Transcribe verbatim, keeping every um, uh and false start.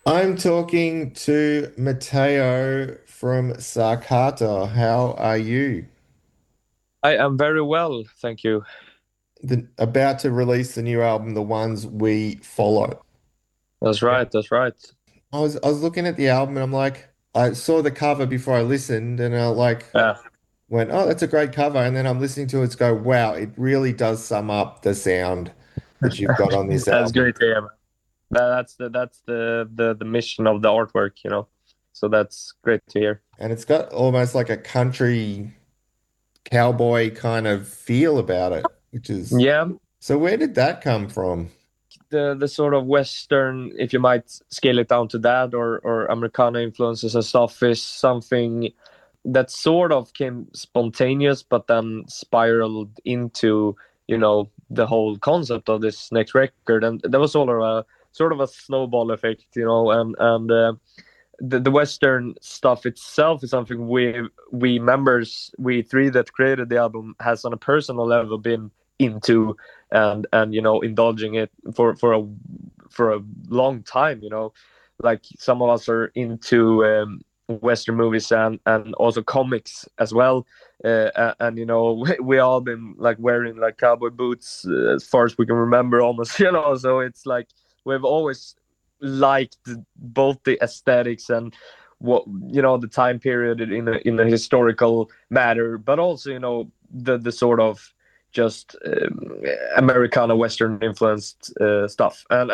I'm talking to Matteo from Sarkata. How are you? I am very well, thank you. The, about to release the new album, The Ones We Follow. That's Yeah. right, that's right. I was I was looking at the album and I'm like, I saw the cover before I listened and I like Yeah, went, oh, that's a great cover. And then I'm listening to it, go, wow, it really does sum up the sound that you've got on this that's album. great to hear, man. That, that's the that's the, the the mission of the artwork, you know. So that's great to hear. And it's got almost like a country cowboy kind of feel about it, which is Yeah, so where did that come from? the the sort of Western, if you might scale it down to that, or or Americana influences and stuff, is something that sort of came spontaneous, but then spiraled into, you know, the whole concept of this next record, and there was sort of a sort of a snowball effect, you know, and and uh, the the Western stuff itself is something we we members, we three that created the album, has on a personal level been into and and you know indulging it for for a for a long time. You know, like some of us are into um, Western movies and and also comics as well. Uh, and, and you know we, we all been like wearing like cowboy boots uh, as far as we can remember almost. You know, so it's like we've always liked both the aesthetics and what, you know, the time period in a in a historical matter, but also, you know, the the sort of just um, Americana Western influenced uh, stuff. And